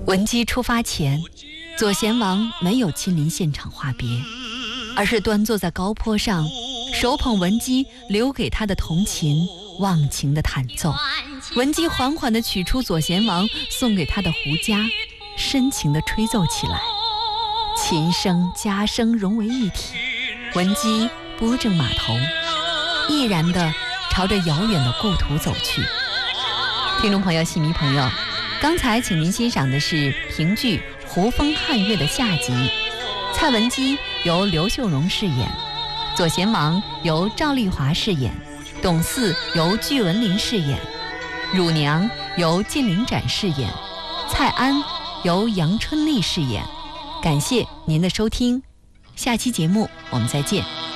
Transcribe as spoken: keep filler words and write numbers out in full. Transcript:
文姬出发前，左贤王没有亲临现场话别，而是端坐在高坡上，手捧文姬留给他的铜琴，忘情地弹奏。文姬缓缓地取出左贤王送给他的胡笳，深情地吹奏起来，琴声笳声融为一体。文姬拨正马头，毅然地朝着遥远的故土走去。听众朋友、戏迷朋友，刚才请您欣赏的是评剧《胡风汉乐》的下集，蔡文姬由刘秀荣饰演，左贤王由赵丽华饰演，董四由具文林饰演，乳娘由靳玲展饰演，蔡安由杨春丽饰演。感谢您的收听，下期节目我们再见。